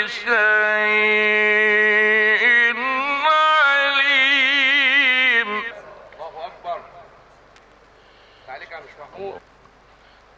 شيء عليم. الله أكبر. تعليق على مش محمود.